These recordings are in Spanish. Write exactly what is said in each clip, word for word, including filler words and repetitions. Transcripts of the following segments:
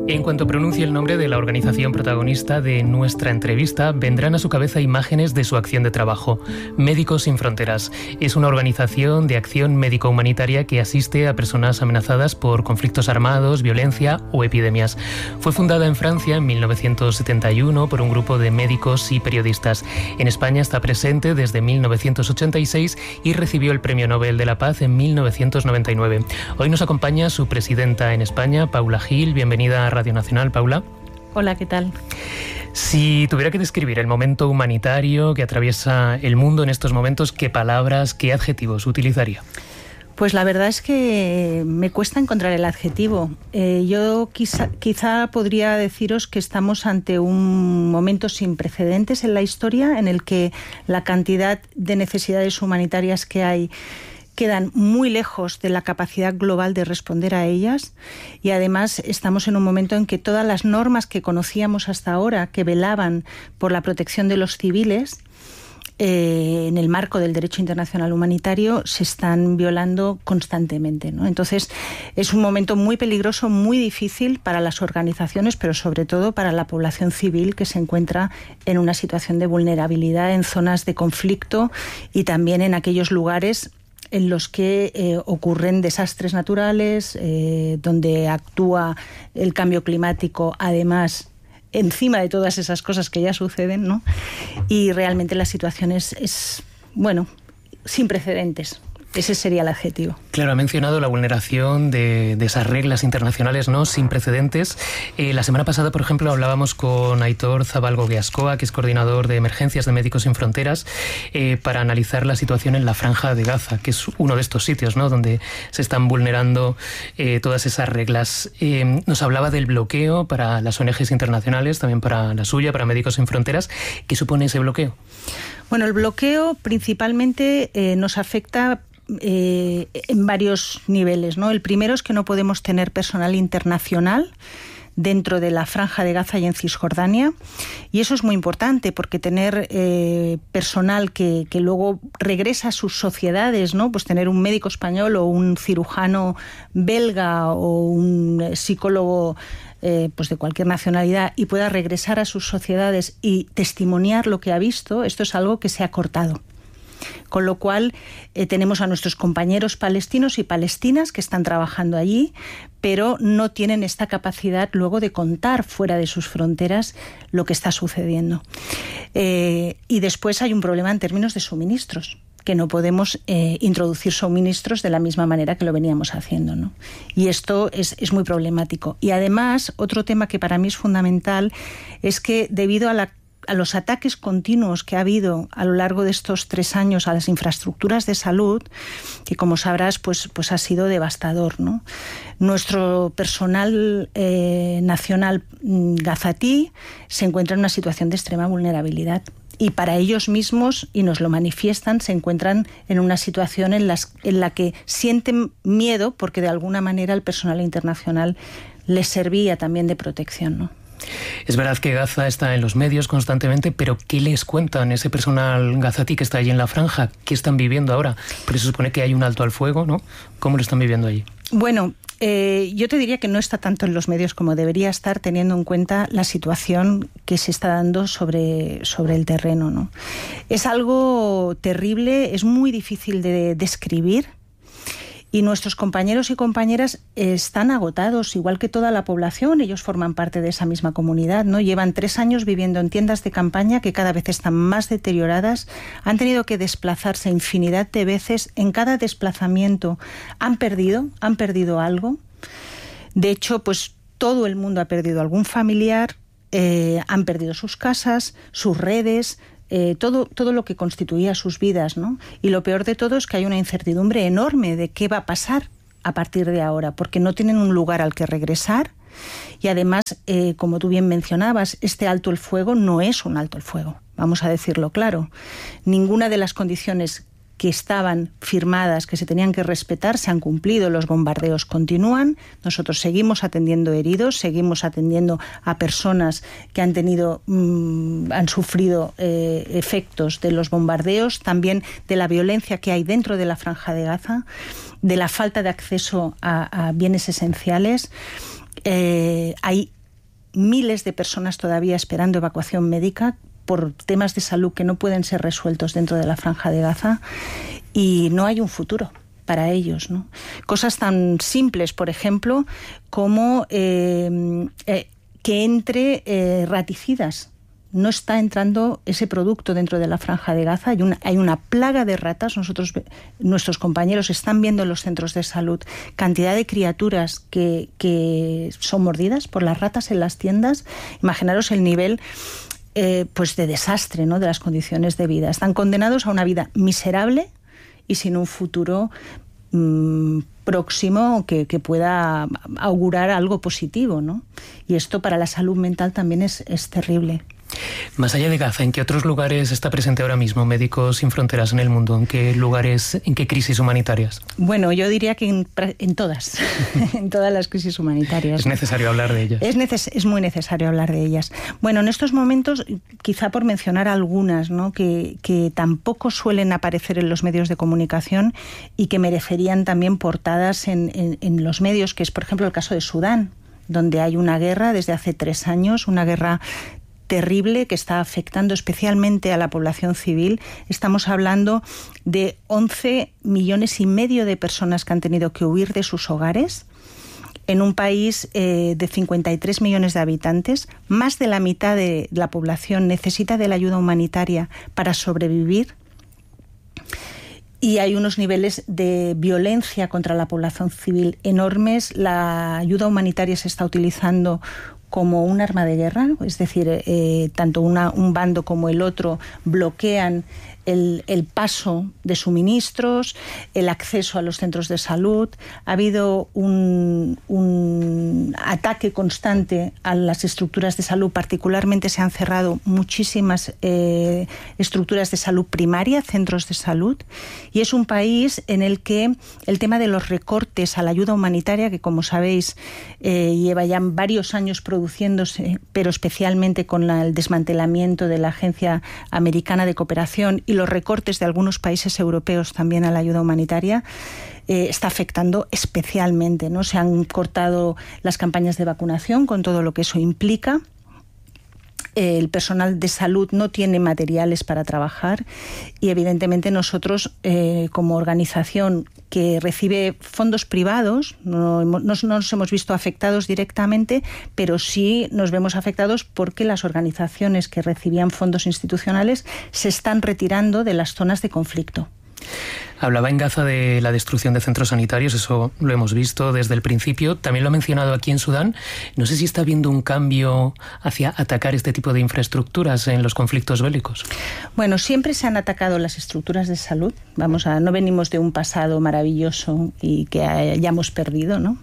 En cuanto pronuncie el nombre de la organización protagonista de nuestra entrevista, vendrán a su cabeza imágenes de su acción de trabajo. Médicos Sin Fronteras es una organización de acción médico-humanitaria que asiste a personas amenazadas por conflictos armados, violencia o epidemias. Fue fundada en Francia en mil novecientos setenta y uno por un grupo de médicos y periodistas. En España está presente desde mil novecientos ochenta y seis y recibió el Premio Nobel de la Paz en mil novecientos noventa y nueve. Hoy nos acompaña su presidenta en España, Paula Gil. Bienvenida a Radio Nacional, Paula. Hola, ¿qué tal? Si tuviera que describir el momento humanitario que atraviesa el mundo en estos momentos, ¿qué palabras, qué adjetivos utilizaría? Pues la verdad es que me cuesta encontrar el adjetivo. Eh, yo quizá, quizá podría deciros que estamos ante un momento sin precedentes en la historia, en el que la cantidad de necesidades humanitarias que hay quedan muy lejos de la capacidad global de responder a ellas, y además estamos en un momento en que todas las normas que conocíamos hasta ahora, que velaban por la protección de los civiles eh, en el marco del derecho internacional humanitario, se están violando constantemente, ¿no? Entonces es un momento muy peligroso, muy difícil para las organizaciones, pero sobre todo para la población civil, que se encuentra en una situación de vulnerabilidad en zonas de conflicto y también en aquellos lugares en los que eh, ocurren desastres naturales, eh, donde actúa el cambio climático, además, encima de todas esas cosas que ya suceden, ¿no? Y realmente la situación es, es bueno, sin precedentes. Ese sería el adjetivo. Claro, ha mencionado la vulneración de, de esas reglas internacionales, ¿no?, sin precedentes. Eh, la semana pasada, por ejemplo, hablábamos con Aitor Zabalgo Guiascoa, que es coordinador de emergencias de Médicos Sin Fronteras, eh, para analizar la situación en la Franja de Gaza, que es uno de estos sitios, ¿no?, donde se están vulnerando eh, todas esas reglas. Eh, nos hablaba del bloqueo para las O N Ges internacionales, también para la suya, para Médicos Sin Fronteras. ¿Qué supone ese bloqueo? Bueno, el bloqueo principalmente eh, nos afecta Eh, en varios niveles, ¿no? El primero es que no podemos tener personal internacional dentro de la Franja de Gaza y en Cisjordania, y eso es muy importante, porque tener eh, personal que, que luego regresa a sus sociedades, ¿no? Pues tener un médico español o un cirujano belga o un psicólogo Eh, pues de cualquier nacionalidad, y pueda regresar a sus sociedades y testimoniar lo que ha visto, esto es algo que se ha cortado. Con lo cual eh, tenemos a nuestros compañeros palestinos y palestinas que están trabajando allí, pero no tienen esta capacidad luego de contar fuera de sus fronteras lo que está sucediendo. Eh, y después hay un problema en términos de suministros, que no podemos eh, introducir suministros de la misma manera que lo veníamos haciendo, ¿no? Y esto es, es muy problemático. Y además, otro tema que para mí es fundamental es que debido a la a los ataques continuos que ha habido a lo largo de estos tres años a las infraestructuras de salud, que como sabrás, pues, pues ha sido devastador, ¿no? Nuestro personal eh, nacional gazatí se encuentra en una situación de extrema vulnerabilidad. Y para ellos mismos, y nos lo manifiestan, se encuentran en una situación en, las, en la que sienten miedo, porque de alguna manera el personal internacional les servía también de protección, ¿no? Es verdad que Gaza está en los medios constantemente, pero ¿qué les cuentan ese personal gazatí que está allí en la franja? ¿Qué están viviendo ahora? Porque se supone que hay un alto al fuego, ¿no? ¿Cómo lo están viviendo allí? Bueno, eh, yo te diría que no está tanto en los medios como debería estar, teniendo en cuenta la situación que se está dando sobre, sobre el terreno, ¿no? Es algo terrible, es muy difícil de describir. Y nuestros compañeros y compañeras están agotados, igual que toda la población. Ellos forman parte de esa misma comunidad, ¿no? Llevan tres años viviendo en tiendas de campaña que cada vez están más deterioradas. Han tenido que desplazarse infinidad de veces. En cada desplazamiento han perdido, han perdido algo. De hecho, pues todo el mundo ha perdido algún familiar, eh, han perdido sus casas, sus redes, Eh, todo, todo lo que constituía sus vidas, ¿no? Y lo peor de todo es que hay una incertidumbre enorme de qué va a pasar a partir de ahora, porque no tienen un lugar al que regresar, y además, eh, como tú bien mencionabas, este alto el fuego no es un alto el fuego, vamos a decirlo claro. Ninguna de las condiciones que estaban firmadas, que se tenían que respetar, se han cumplido, los bombardeos continúan, nosotros seguimos atendiendo heridos, seguimos atendiendo a personas que han tenido, mmm, han sufrido eh, efectos de los bombardeos, también de la violencia que hay dentro de la Franja de Gaza, de la falta de acceso a, a bienes esenciales. Eh, hay miles de personas todavía esperando evacuación médica por temas de salud que no pueden ser resueltos dentro de la Franja de Gaza, y no hay un futuro para ellos, ¿no? Cosas tan simples, por ejemplo, como eh, eh, que entre eh, raticidas. No está entrando ese producto dentro de la Franja de Gaza. Hay una, hay una plaga de ratas. Nosotros, nuestros compañeros están viendo en los centros de salud cantidad de criaturas que, que son mordidas por las ratas en las tiendas. Imaginaros el nivel eh, pues de desastre, ¿no?, de las condiciones de vida. Están condenados a una vida miserable y sin un futuro mmm, próximo que, que pueda augurar algo positivo, ¿no? Y esto para la salud mental también es, es terrible. Más allá de Gaza, ¿en qué otros lugares está presente ahora mismo Médicos Sin Fronteras en el mundo? ¿En qué lugares, en qué crisis humanitarias? Bueno, yo diría que en, en todas, en todas las crisis humanitarias. Es necesario hablar de ellas. Es, neces- es muy necesario hablar de ellas. Bueno, en estos momentos, quizá por mencionar algunas, ¿no?, que, que tampoco suelen aparecer en los medios de comunicación y que merecerían también portadas en, en, en los medios, que es, por ejemplo, el caso de Sudán, donde hay una guerra desde hace tres años, una guerra terrible que está afectando especialmente a la población civil. Estamos hablando de once millones y medio de personas que han tenido que huir de sus hogares en un país eh, de cincuenta y tres millones de habitantes. Más de la mitad de la población necesita de la ayuda humanitaria para sobrevivir. Y hay unos niveles de violencia contra la población civil enormes. La ayuda humanitaria se está utilizando como un arma de guerra, es decir, eh, tanto una, un bando como el otro bloquean el, el paso de suministros, el acceso a los centros de salud. Ha habido un, un ataque constante a las estructuras de salud, particularmente se han cerrado muchísimas eh, estructuras de salud primaria, centros de salud, y es un país en el que el tema de los recortes a la ayuda humanitaria, que como sabéis eh, lleva ya varios años produciéndose, pero especialmente con la, el desmantelamiento de la Agencia Americana de Cooperación y los recortes de algunos países europeos también a la ayuda humanitaria, eh, está afectando especialmente, ¿no? Se han cortado las campañas de vacunación con todo lo que eso implica. El personal de salud no tiene materiales para trabajar y evidentemente nosotros eh, como organización que recibe fondos privados no, no, no nos hemos visto afectados directamente, pero sí nos vemos afectados porque las organizaciones que recibían fondos institucionales se están retirando de las zonas de conflicto. Hablaba en Gaza de la destrucción de centros sanitarios, eso lo hemos visto desde el principio. También lo ha mencionado aquí en Sudán. No sé si está habiendo un cambio hacia atacar este tipo de infraestructuras en los conflictos bélicos. Bueno, siempre se han atacado las estructuras de salud. Vamos a, no venimos de un pasado maravilloso y que hayamos perdido, ¿no?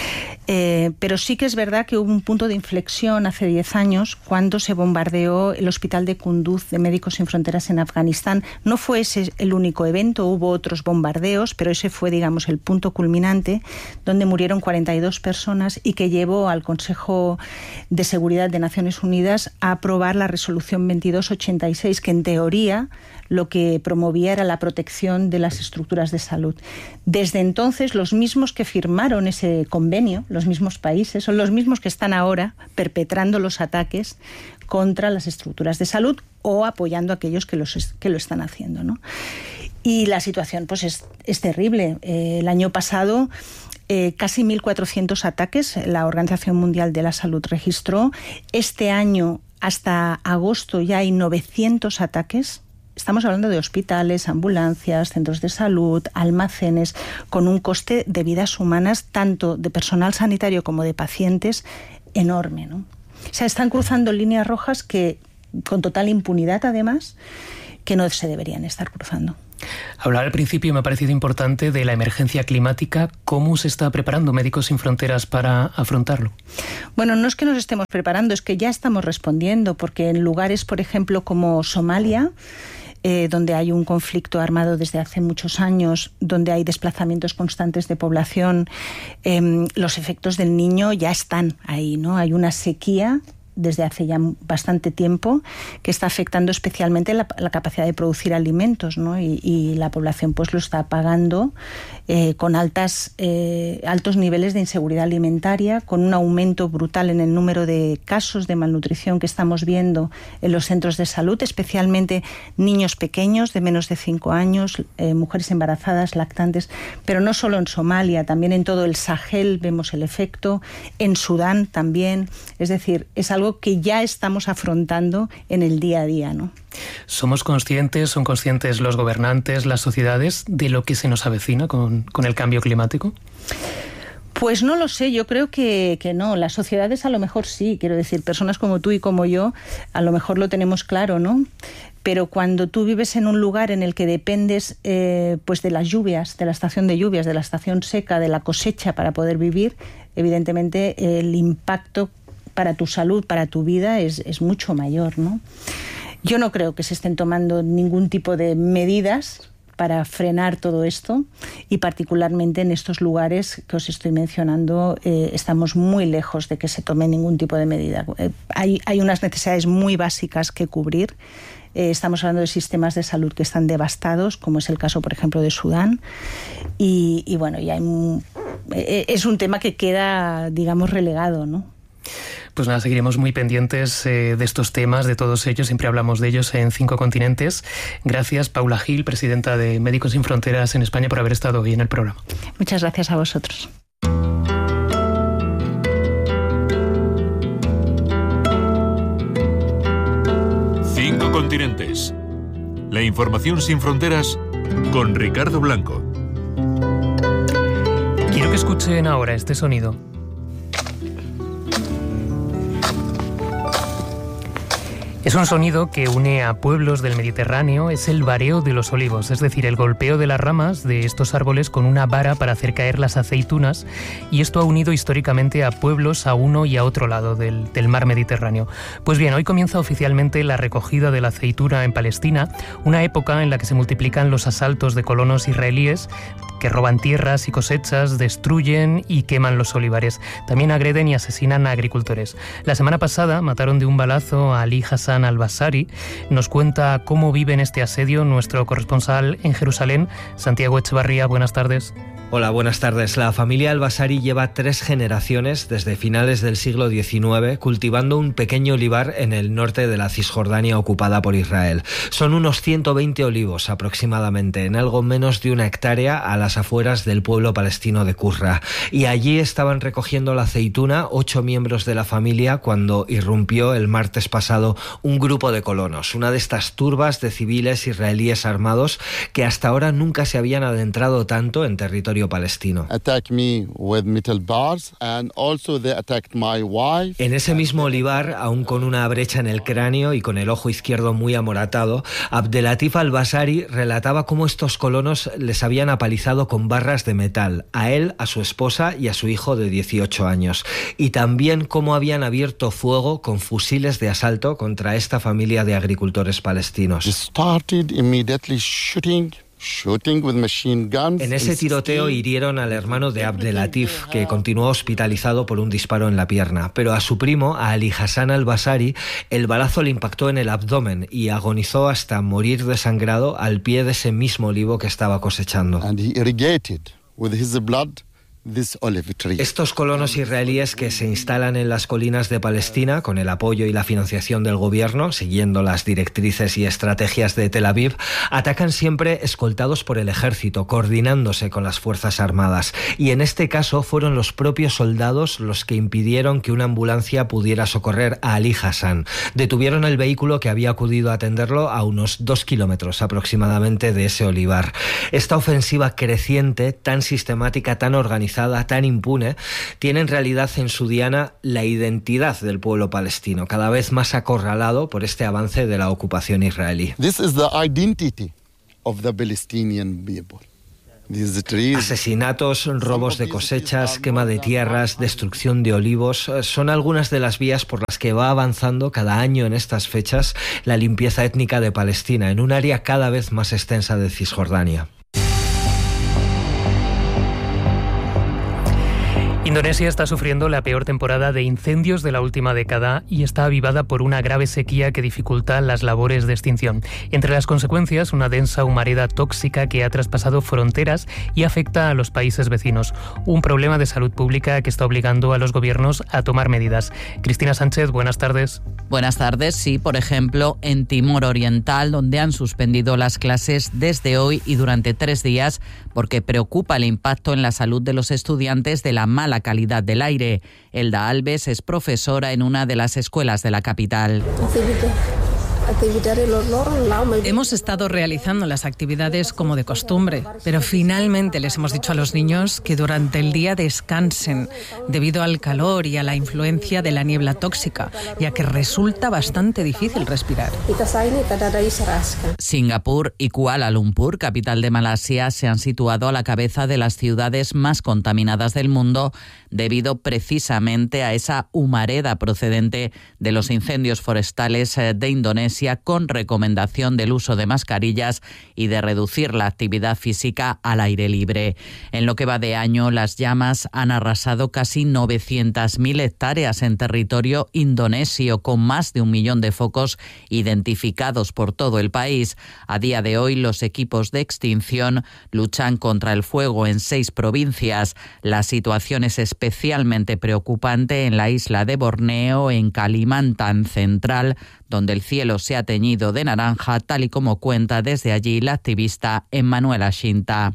Eh, pero sí que es verdad que hubo un punto de inflexión hace diez años cuando se bombardeó el hospital de Kunduz de Médicos Sin Fronteras en Afganistán. No fue ese el único evento, hubo otros bombardeos, pero ese fue, digamos, el punto culminante, donde murieron cuarenta y dos personas y que llevó al Consejo de Seguridad de Naciones Unidas a aprobar la resolución veintidós ochenta y seis, que en teoría lo que promovía era la protección de las estructuras de salud. Desde entonces, los mismos que firmaron ese convenio, los mismos países, son los mismos que están ahora perpetrando los ataques contra las estructuras de salud o apoyando a aquellos que, los, que lo están haciendo, ¿no? Y la situación pues es, es terrible. Eh, el año pasado eh, casi mil cuatrocientos ataques la Organización Mundial de la Salud registró. Este año, hasta agosto, ya hay novecientos ataques. Estamos hablando de hospitales, ambulancias, centros de salud, almacenes, con un coste de vidas humanas, tanto de personal sanitario como de pacientes, enorme, ¿no? O sea, están cruzando líneas rojas que, con total impunidad además, que no se deberían estar cruzando. Hablar al principio me ha parecido importante de la emergencia climática. ¿Cómo se está preparando Médicos Sin Fronteras para afrontarlo? Bueno, no es que nos estemos preparando, es que ya estamos respondiendo, porque en lugares, por ejemplo, como Somalia, eh, donde hay un conflicto armado desde hace muchos años, donde hay desplazamientos constantes de población, eh, los efectos del Niño ya están ahí, ¿no? Hay una sequía desde hace ya bastante tiempo que está afectando especialmente la, la capacidad de producir alimentos, ¿no? Y, y la población pues lo está pagando eh, con altas, eh, altos niveles de inseguridad alimentaria, con un aumento brutal en el número de casos de malnutrición que estamos viendo en los centros de salud, especialmente niños pequeños de menos de cinco años, eh, mujeres embarazadas, lactantes, pero no solo en Somalia, también en todo el Sahel vemos el efecto, en Sudán también, es decir, es algo que ya estamos afrontando en el día a día, ¿no? ¿Somos conscientes, son conscientes los gobernantes, las sociedades, de lo que se nos avecina con, con el cambio climático? Pues no lo sé, yo creo que, que no. Las sociedades a lo mejor sí, quiero decir, personas como tú y como yo, a lo mejor lo tenemos claro, ¿no? Pero cuando tú vives en un lugar en el que dependes eh, pues de las lluvias, de la estación de lluvias, de la estación seca, de la cosecha para poder vivir, evidentemente el impacto para tu salud, para tu vida, es, es mucho mayor, ¿no? Yo no creo que se estén tomando ningún tipo de medidas para frenar todo esto, y particularmente en estos lugares que os estoy mencionando eh, estamos muy lejos de que se tome ningún tipo de medida. Eh, hay, hay unas necesidades muy básicas que cubrir. Eh, estamos hablando de sistemas de salud que están devastados, como es el caso, por ejemplo, de Sudán, y, y bueno, y hay, eh, es un tema que queda, digamos, relegado, ¿no? Pues nada, seguiremos muy pendientes eh, de estos temas, de todos ellos. Siempre hablamos de ellos en Cinco Continentes. Gracias, Paula Gil, presidenta de Médicos Sin Fronteras en España, por haber estado hoy en el programa. Muchas gracias a vosotros. Cinco Continentes. La información sin fronteras con Ricardo Blanco. Quiero que escuchen ahora este sonido. Es un sonido que une a pueblos del Mediterráneo, es el vareo de los olivos, es decir, el golpeo de las ramas de estos árboles con una vara para hacer caer las aceitunas, y esto ha unido históricamente a pueblos a uno y a otro lado del, del mar Mediterráneo. Pues bien, hoy comienza oficialmente la recogida de la aceituna en Palestina, una época en la que se multiplican los asaltos de colonos israelíes que roban tierras y cosechas, destruyen y queman los olivares. También agreden y asesinan a agricultores. La semana pasada mataron de un balazo a Ali Hassan al-Basari. Nos cuenta cómo vive en este asedio nuestro corresponsal en Jerusalén, Santiago Echevarría. Buenas tardes. Hola, buenas tardes. La familia al-Basari lleva tres generaciones desde finales del siglo diecinueve cultivando un pequeño olivar en el norte de la Cisjordania ocupada por Israel. Son unos ciento veinte olivos aproximadamente, en algo menos de una hectárea a las afueras del pueblo palestino de Qurra. Y allí estaban recogiendo la aceituna ocho miembros de la familia cuando irrumpió el martes pasado un grupo de colonos, una de estas turbas de civiles israelíes armados que hasta ahora nunca se habían adentrado tanto en territorio palestino. En ese mismo olivar, aún con una brecha en el cráneo y con el ojo izquierdo muy amoratado, Abdelatif al-Basari relataba cómo estos colonos les habían apalizado con barras de metal, a él, a su esposa y a su hijo de dieciocho años, y también cómo habían abierto fuego con fusiles de asalto contra esta familia de agricultores palestinos. En ese tiroteo hirieron al hermano de Abdelatif, que continuó hospitalizado por un disparo en la pierna, pero a su primo, a Ali Hassan al-Basari, el balazo le impactó en el abdomen y agonizó hasta morir desangrado al pie de ese mismo olivo que estaba cosechando. Estos colonos israelíes que se instalan en las colinas de Palestina con el apoyo y la financiación del gobierno, siguiendo las directrices y estrategias de Tel Aviv, atacan siempre escoltados por el ejército, coordinándose con las fuerzas armadas. Y en este caso fueron los propios soldados los que impidieron que una ambulancia pudiera socorrer a Ali Hassan. Detuvieron el vehículo que había acudido a atenderlo a unos dos kilómetros aproximadamente de ese olivar. Esta ofensiva creciente, tan sistemática, tan organizada, tan impune, tiene en realidad en su diana la identidad del pueblo palestino, cada vez más acorralado por este avance de la ocupación israelí. This is the identity of the Palestinian people. Asesinatos, robos de cosechas, quema de tierras, destrucción de olivos, son algunas de las vías por las las que va avanzando cada año en estas fechas la limpieza étnica de Palestina, en un área cada vez más extensa de Cisjordania. Indonesia está sufriendo la peor temporada de incendios de la última década y está avivada por una grave sequía que dificulta las labores de extinción. Entre las consecuencias, una densa humareda tóxica que ha traspasado fronteras y afecta a los países vecinos. Un problema de salud pública que está obligando a los gobiernos a tomar medidas. Cristina Sánchez, buenas tardes. Buenas tardes. Sí, por ejemplo, en Timor Oriental, donde han suspendido las clases desde hoy y durante tres días porque preocupa el impacto en la salud de los estudiantes de la mala calidad del aire. Elda Alves es profesora en una de las escuelas de la capital. Hemos estado realizando las actividades como de costumbre, pero finalmente les hemos dicho a los niños que durante el día descansen debido al calor y a la influencia de la niebla tóxica, ya que resulta bastante difícil respirar. Singapur y Kuala Lumpur, capital de Malasia, se han situado a la cabeza de las ciudades más contaminadas del mundo debido precisamente a esa humareda procedente de los incendios forestales de Indonesia, con recomendación del uso de mascarillas y de reducir la actividad física al aire libre. En lo que va de año, las llamas han arrasado casi novecientas mil hectáreas en territorio indonesio, con más de un millón de focos identificados por todo el país. A día de hoy, los equipos de extinción luchan contra el fuego en seis provincias. La situación es especialmente preocupante en la isla de Borneo, en Kalimantan Central, donde el cielo se ha teñido de naranja, tal y como cuenta desde allí la activista Emmanuela Shinta.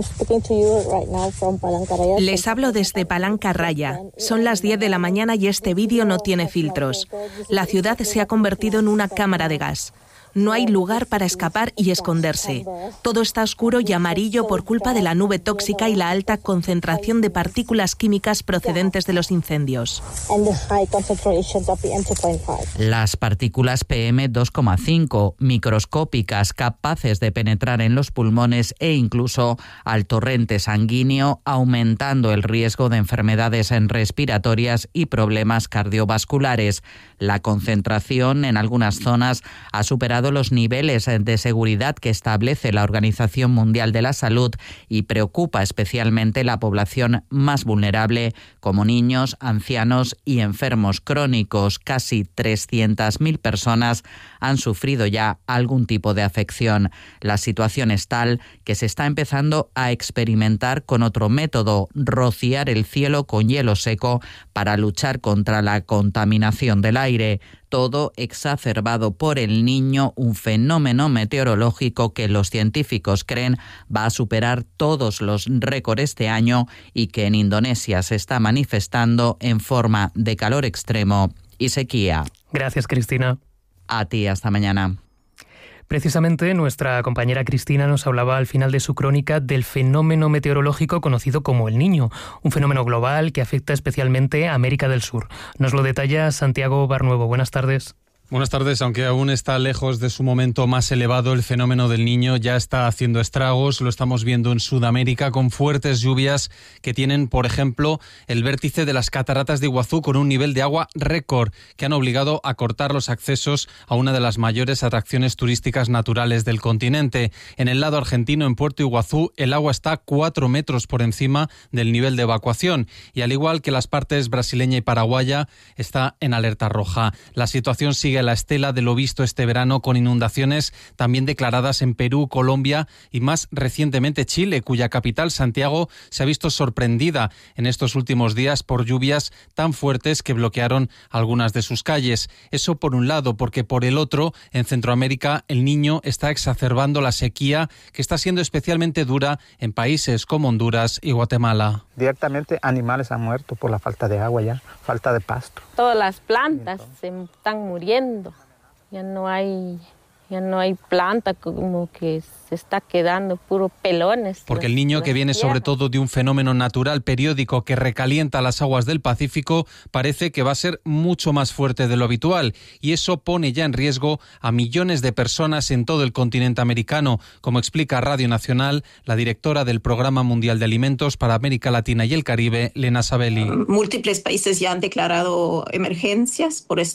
Les hablo desde Palanca Raya. Son las diez de la mañana y este vídeo no tiene filtros. La ciudad se ha convertido en una cámara de gas. No hay lugar para escapar y esconderse. Todo está oscuro y amarillo por culpa de la nube tóxica y la alta concentración de partículas químicas procedentes de los incendios. Las partículas P M dos coma cinco, microscópicas, capaces de penetrar en los pulmones e incluso al torrente sanguíneo, aumentando el riesgo de enfermedades respiratorias y problemas cardiovasculares. La concentración en algunas zonas ha superado los niveles de seguridad que establece la Organización Mundial de la Salud y preocupa especialmente la población más vulnerable, como niños, ancianos y enfermos crónicos. Casi trescientas mil personas han sufrido ya algún tipo de afección. La situación es tal que se está empezando a experimentar con otro método: rociar el cielo con hielo seco para luchar contra la contaminación del aire. Todo exacerbado por el Niño, un fenómeno meteorológico que los científicos creen va a superar todos los récords este año y que en Indonesia se está manifestando en forma de calor extremo y sequía. Gracias, Cristina. A ti, hasta mañana. Precisamente nuestra compañera Cristina nos hablaba al final de su crónica del fenómeno meteorológico conocido como el Niño, un fenómeno global que afecta especialmente a América del Sur. Nos lo detalla Santiago Barnuevo. Buenas tardes. Buenas tardes. Aunque aún está lejos de su momento más elevado, el fenómeno del Niño ya está haciendo estragos. Lo estamos viendo en Sudamérica con fuertes lluvias que tienen, por ejemplo, el vértice de las cataratas de Iguazú con un nivel de agua récord que han obligado a cortar los accesos a una de las mayores atracciones turísticas naturales del continente. En el lado argentino, en Puerto Iguazú, el agua está cuatro metros por encima del nivel de evacuación y, al igual que las partes brasileña y paraguaya, está en alerta roja. La situación sigue a la estela de lo visto este verano, con inundaciones también declaradas en Perú, Colombia y más recientemente Chile, cuya capital, Santiago, se ha visto sorprendida en estos últimos días por lluvias tan fuertes que bloquearon algunas de sus calles. Eso por un lado, porque por el otro, en Centroamérica, el Niño está exacerbando la sequía que está siendo especialmente dura en países como Honduras y Guatemala. Directamente animales han muerto por la falta de agua ya, falta de pasto. Todas las plantas se están muriendo. Ya no hay, ya no hay planta, como que se está quedando puro pelones. Porque el Niño, que viene sobre todo de un fenómeno natural periódico que recalienta las aguas del Pacífico, parece que va a ser mucho más fuerte de lo habitual, y eso pone ya en riesgo a millones de personas en todo el continente americano, como explica Radio Nacional la directora del Programa Mundial de Alimentos para América Latina y el Caribe, Lena Sabelli. Múltiples países ya han declarado emergencias por,